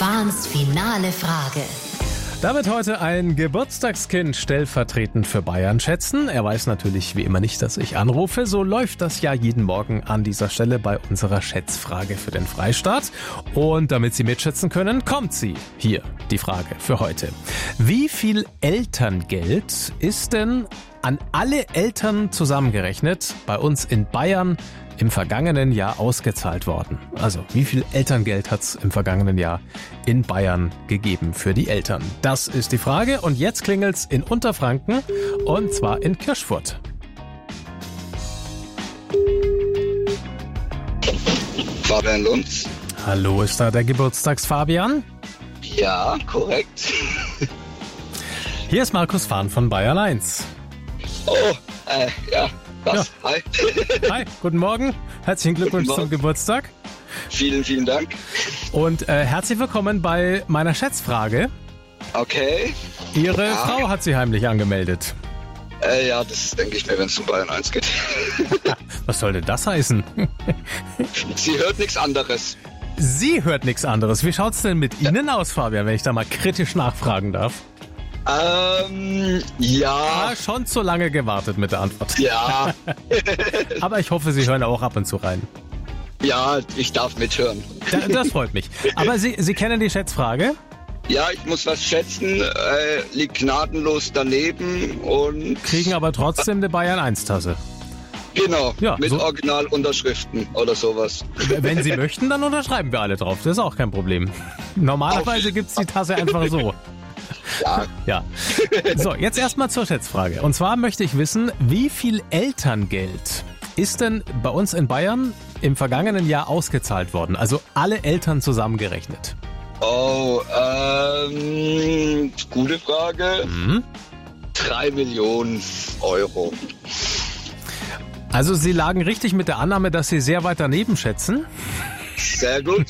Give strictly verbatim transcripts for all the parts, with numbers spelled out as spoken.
Fahns finale Frage. Da wird heute ein Geburtstagskind stellvertretend für Bayern schätzen. Er weiß natürlich wie immer nicht, dass ich anrufe. So läuft das ja jeden Morgen an dieser Stelle bei unserer Schätzfrage für den Freistaat. Und damit Sie mitschätzen können, kommt sie. Hier die Frage für heute. Wie viel Elterngeld ist denn an alle Eltern zusammengerechnet bei uns in Bayern im vergangenen Jahr ausgezahlt worden? Also, wie viel Elterngeld hat es im vergangenen Jahr in Bayern gegeben für die Eltern? Das ist die Frage und jetzt klingelt's in Unterfranken und zwar in Kirschfurt. Fabian Lunz. Hallo, ist da der Geburtstagsfabian? Ja, korrekt. Hier ist Markus Fahn von Bayern eins. Oh, äh, ja. Was? Ja. Hi. Hi, guten Morgen. Herzlichen Glückwunsch Morgen. zum Geburtstag. Vielen, vielen Dank. Und äh, herzlich willkommen bei meiner Schätzfrage. Okay. Ihre ja. Frau hat sie heimlich angemeldet. Äh, ja, das denke ich mir, wenn es um Bayern eins geht. Was soll denn das heißen? Sie hört nichts anderes. Sie hört nichts anderes. Wie schaut's denn mit Ihnen aus, Fabian, wenn ich da mal kritisch nachfragen darf? Ähm, ja. Ah, schon zu lange gewartet mit der Antwort. Ja. Aber ich hoffe, Sie hören auch ab und zu rein. Ja, ich darf mithören. Da, das freut mich. Aber Sie, Sie kennen die Schätzfrage? Ja, ich muss was schätzen, äh, liegt gnadenlos daneben und... Kriegen aber trotzdem eine Bayern eins Tasse. Genau, Ja, mit so- Originalunterschriften oder sowas. Wenn Sie möchten, dann unterschreiben wir alle drauf. Das ist auch kein Problem. Normalerweise gibt's die Tasse einfach so. Ja, Ja. So, jetzt erstmal zur Schätzfrage. Und zwar möchte ich wissen, wie viel Elterngeld ist denn bei uns in Bayern im vergangenen Jahr ausgezahlt worden? Also alle Eltern zusammengerechnet. oh, ähm, gute Frage. Mhm. Drei Millionen Euro. Also Sie lagen richtig mit der Annahme, dass Sie sehr weit daneben schätzen. Sehr gut.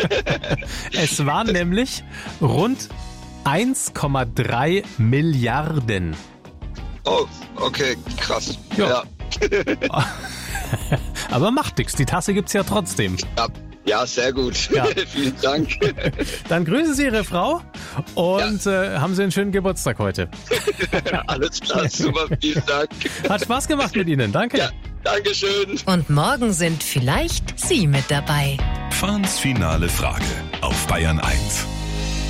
Es waren nämlich rund eins Komma drei Milliarden. Oh, okay, krass. Ja. Ja, Aber macht nichts, die Tasse gibt's ja trotzdem. ja, ja sehr gut. Ja. Vielen Dank. Dann grüßen Sie Ihre Frau und äh, haben Sie einen schönen Geburtstag heute. Alles klar, super, vielen Dank. Hat Spaß gemacht mit Ihnen, danke. Ja, Dankeschön. Und morgen sind vielleicht Sie mit dabei. Fahns finale Frage auf Bayern eins.